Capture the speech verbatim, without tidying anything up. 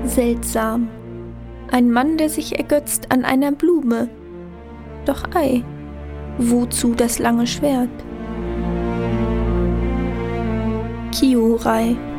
Seltsam. Ein Mann, der sich ergötzt an einer Blume. Doch ei, wozu das lange Schwert? Kyūrai.